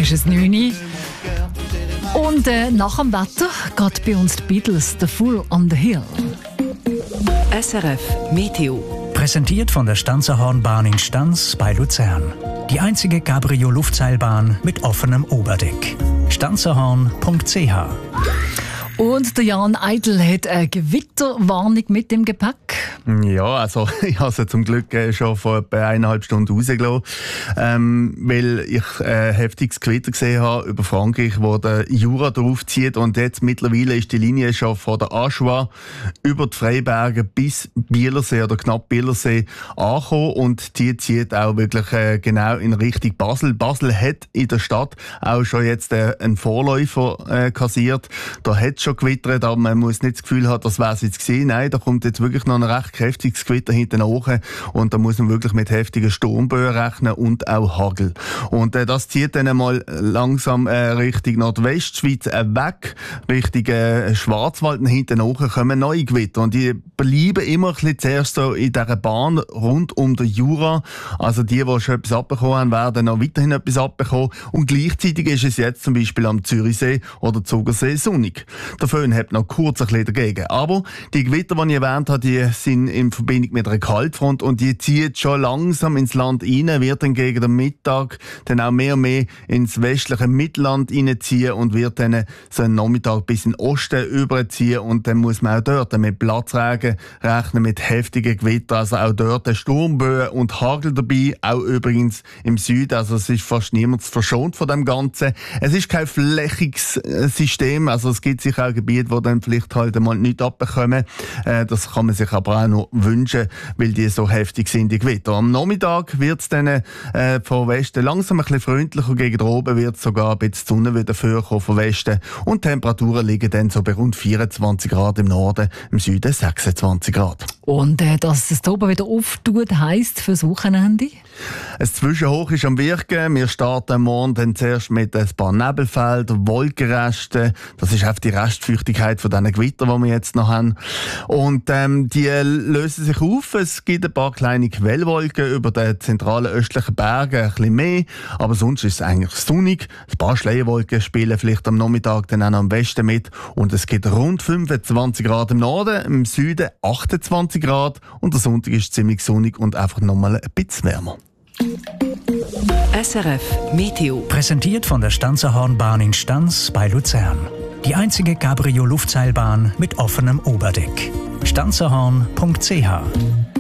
ist es 9 Uhr. Und nach dem Wetter geht bei uns die Beatles «The Fool on the Hill». SRF Meteo. Präsentiert von der Stanzerhornbahn in Stanz bei Luzern. Die einzige Cabrio-Luftseilbahn mit offenem Oberdeck. stanzerhorn.ch. Und der Jan Eidl hat eine Gewitterwarnung mit im Gepäck. Ja, also ich habe sie zum Glück schon vor etwa 1,5 Stunden rausgelassen, weil ich heftiges Gewitter gesehen habe über Frankreich, wo der Jura draufzieht, und jetzt mittlerweile ist die Linie schon von der Aschua über die Freiberge bis Bielersee oder knapp Bielersee angekommen, und die zieht auch wirklich genau in Richtung Basel. Basel hat in der Stadt auch schon jetzt einen Vorläufer kassiert. Da hat es schon gewittert, aber man muss nicht das Gefühl haben, das wäre es jetzt gewesen. Nein, da kommt jetzt wirklich noch ein recht kräftiges Gewitter hinten nach, und da muss man wirklich mit heftigen Sturmböen rechnen und auch Hagel. Und das zieht dann einmal langsam Richtung Nordwestschweiz weg, Richtung Schwarzwald, und hinten nach kommen neue Gewitter. Und die bleiben immer ein bisschen zuerst so in dieser Bahn rund um den Jura. Also die schon etwas abbekommen haben, werden noch weiterhin etwas abbekommen. Und gleichzeitig ist es jetzt zum Beispiel am Zürichsee oder Zugersee sonnig. Der Föhn hat noch kurz ein bisschen dagegen. Aber die Gewitter, die ich erwähnt habe, die sind in Verbindung mit einer Kaltfront, und die zieht schon langsam ins Land rein, wird dann gegen den Mittag dann auch mehr und mehr ins westliche Mittelland reinziehen und wird dann so einen Nachmittag bis in den Osten überziehen, und dann muss man auch dort mit Platzregen rechnen, mit heftigen Gewittern, also auch dort Sturmböen und Hagel dabei, auch übrigens im Süden, also es ist fast niemand verschont von dem Ganzen. Es ist kein flächiges System, also es gibt sicher auch Gebiete, wo dann vielleicht halt einmal nichts abbekommen. Das kann man sich aber auch noch wünschen, weil die so heftig sind, die Gewitter. Am Nachmittag wird es dann von Westen langsam ein bisschen freundlicher, gegen oben wird sogar ein bisschen Sonne wieder vorkommen von Westen, und die Temperaturen liegen dann so bei rund 24 Grad im Norden, im Süden 26 Grad. Und dass es hier oben wieder auftut, heisst fürs Wochenende? Ein Zwischenhoch ist am Wirken. Wir starten morgen dann zuerst mit ein paar Nebelfeldern, Wolkenresten. Das ist einfach die Restfeuchtigkeit von diesen Gewittern, die wir jetzt noch haben. Und die lösen sich auf. Es gibt ein paar kleine Quellwolken über den zentralen östlichen Bergen, ein bisschen mehr. Aber sonst ist es eigentlich sonnig. Ein paar Schleierwolken spielen vielleicht am Nachmittag dann auch noch am Westen mit. Und es gibt rund 25 Grad im Norden, im Süden 28 Grad. Und der Sonntag ist ziemlich sonnig und einfach nochmal ein bisschen wärmer. SRF Meteo. Präsentiert von der Stanzerhornbahn in Stanz bei Luzern. Die einzige Cabrio-Luftseilbahn mit offenem Oberdeck. stanzerhorn.ch.